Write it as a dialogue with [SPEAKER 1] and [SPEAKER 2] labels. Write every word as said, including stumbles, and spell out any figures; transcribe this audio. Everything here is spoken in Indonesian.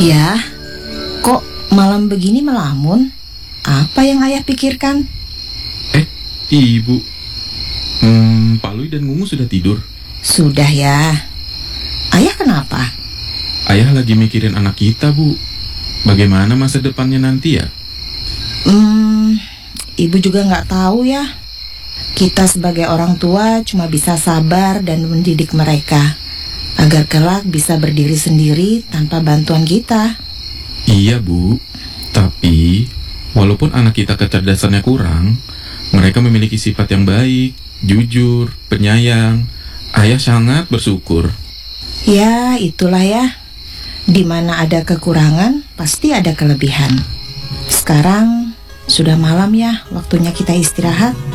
[SPEAKER 1] Ya, kok malam begini melamun? Apa yang ayah pikirkan?
[SPEAKER 2] Eh, ibu. Hmm, Pak Lui dan Ngungu sudah tidur?
[SPEAKER 1] Sudah ya. Ayah kenapa?
[SPEAKER 2] Ayah lagi mikirin anak kita, Bu. Bagaimana masa depannya nanti ya?
[SPEAKER 1] Hmm, ibu juga nggak tahu ya. Kita sebagai orang tua cuma bisa sabar dan mendidik mereka agar kelak bisa berdiri sendiri tanpa bantuan kita.
[SPEAKER 2] Iya, Bu. Tapi, walaupun anak kita kecerdasannya kurang, mereka memiliki sifat yang baik, jujur, penyayang. Ayah sangat bersyukur.
[SPEAKER 1] Ya, itulah ya. Di mana ada kekurangan, pasti ada kelebihan. Sekarang sudah malam ya, waktunya kita istirahat.